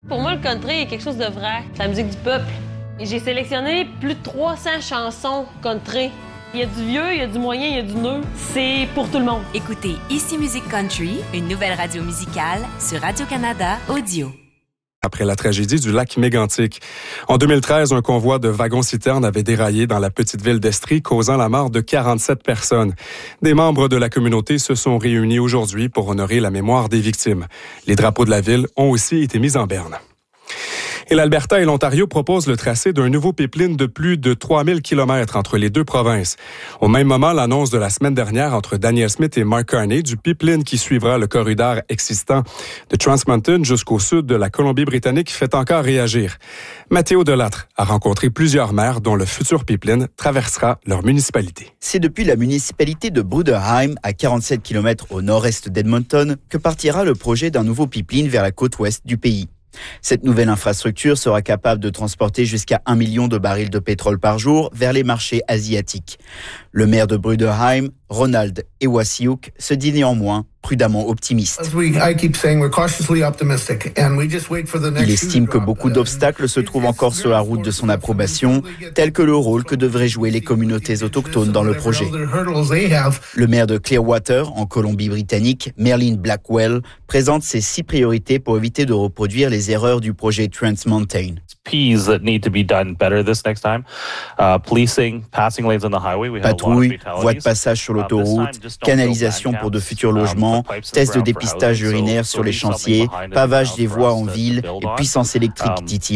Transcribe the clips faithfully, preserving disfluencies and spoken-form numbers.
Pour moi, le country est quelque chose de vrai. C'est la musique du peuple. Et j'ai sélectionné plus de trois cents chansons country. Il y a du vieux, il y a du moyen, il y a du neuf. C'est pour tout le monde. Écoutez Ici Musique Country, une nouvelle radio musicale sur Radio-Canada Audio. Après la tragédie du lac Mégantic. En deux mille treize, un convoi de wagons-citernes avait déraillé dans la petite ville d'Estrie, causant la mort de quarante-sept personnes. Des membres de la communauté se sont réunis aujourd'hui pour honorer la mémoire des victimes. Les drapeaux de la ville ont aussi été mis en berne. Et l'Alberta et l'Ontario proposent le tracé d'un nouveau pipeline de plus de trois mille kilomètres entre les deux provinces. Au même moment, l'annonce de la semaine dernière entre Daniel Smith et Mark Carney du pipeline qui suivra le corridor existant de Trans Mountain jusqu'au sud de la Colombie-Britannique fait encore réagir. Mathéo Delattre a rencontré plusieurs maires dont le futur pipeline traversera leur municipalité. C'est depuis la municipalité de Bruderheim, à quarante-sept kilomètres au nord-est d'Edmonton, que partira le projet d'un nouveau pipeline vers la côte ouest du pays. Cette nouvelle infrastructure sera capable de transporter jusqu'à un million de barils de pétrole par jour vers les marchés asiatiques. Le maire de Bruderheim, Ronald Ewasiuk, se dit néanmoins prudemment optimiste. Il estime que beaucoup d'obstacles se trouvent encore sur la route de son approbation, tels que le rôle que devraient jouer les communautés autochtones dans le projet. Le maire de Clearwater, en Colombie-Britannique, Merlin Blackwell, présente ses six priorités pour éviter de reproduire les erreurs du projet Trans Mountain. Patrouille, voies de passage sur l'autoroute, canalisation pour de futurs logements, tests de dépistage urinaire sur les chantiers, pavage des voies en ville et puissance électrique, dit-il.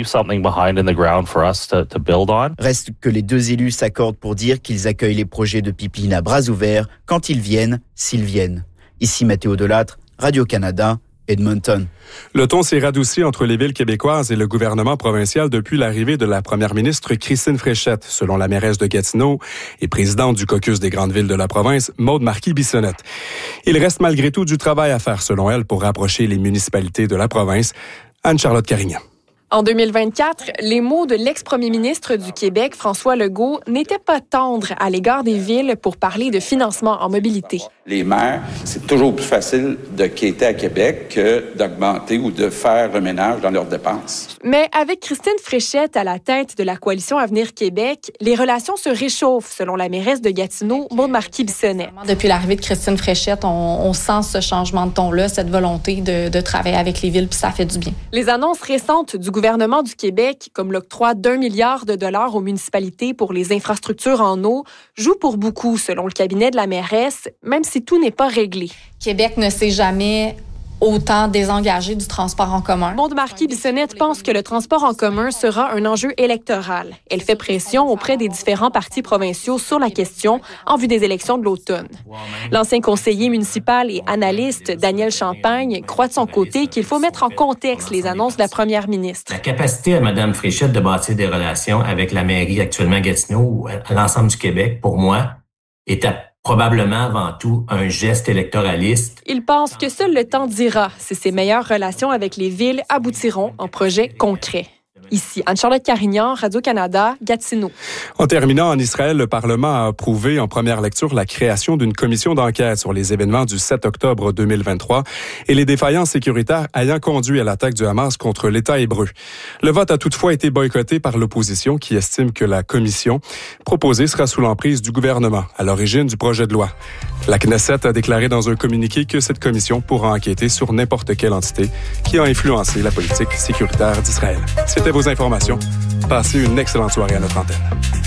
Reste que les deux élus s'accordent pour dire qu'ils accueillent les projets de pipeline à bras ouverts quand ils viennent, s'ils viennent. Ici Mathéo Delattre, Radio-Canada, Edmonton. Le ton s'est radouci entre les villes québécoises et le gouvernement provincial depuis l'arrivée de la première ministre Christine Fréchette, selon la mairesse de Gatineau et présidente du caucus des grandes villes de la province, Maude Marquis-Bissonnette. Il reste malgré tout du travail à faire, selon elle, pour rapprocher les municipalités de la province. Anne-Charlotte Carignan. En deux mille vingt-quatre, les mots de l'ex-premier ministre du Québec, François Legault, n'étaient pas tendres à l'égard des villes pour parler de financement en mobilité. Les maires, c'est toujours plus facile de quêter à Québec que d'augmenter ou de faire le ménage dans leurs dépenses. Mais avec Christine Fréchette à la tête de la coalition Avenir Québec, les relations se réchauffent, selon la mairesse de Gatineau, Maude Marquis-Bissonnette. Depuis l'arrivée de Christine Fréchette, on, on sent ce changement de ton-là, cette volonté de, de travailler avec les villes, puis ça fait du bien. Les annonces récentes du gouvernement du Québec, comme l'octroi d'un milliard de dollars aux municipalités pour les infrastructures en eau, jouent pour beaucoup, selon le cabinet de la mairesse, même si tout n'est pas réglé. Québec ne s'est jamais autant désengagé du transport en commun. Maude Marquis-Bissonnette pense que le transport en commun sera un enjeu électoral. Elle fait pression auprès des différents partis provinciaux sur la question en vue des élections de l'automne. L'ancien conseiller municipal et analyste Daniel Champagne croit de son côté qu'il faut mettre en contexte les annonces de la première ministre. La capacité à Mme Fréchette de bâtir des relations avec la mairie actuellement à Gatineau ou à l'ensemble du Québec, pour moi, est à probablement avant tout un geste électoraliste. Il pense que seul le temps dira si ses meilleures relations avec les villes aboutiront en projets concrets. Ici, Anne-Charlotte Carignan, Radio-Canada, Gatineau. En terminant, en Israël, le Parlement a approuvé en première lecture la création d'une commission d'enquête sur les événements du sept octobre deux mille vingt-trois et les défaillances sécuritaires ayant conduit à l'attaque du Hamas contre l'État hébreu. Le vote a toutefois été boycotté par l'opposition qui estime que la commission proposée sera sous l'emprise du gouvernement à l'origine du projet de loi. La Knesset a déclaré dans un communiqué que cette commission pourra enquêter sur n'importe quelle entité qui a influencé la politique sécuritaire d'Israël. C'était vos informations. Passez une excellente soirée à notre antenne.